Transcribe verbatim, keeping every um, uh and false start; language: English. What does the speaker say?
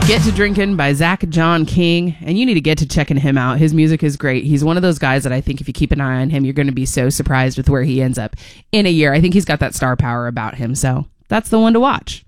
Get to Drinking by Zach John King, and you need to get to checking him out. His music is great. He's one of those guys that I think if you keep an eye on him, you're going to be so surprised with where he ends up in a year. I think he's got that star power about him, so that's the one to watch.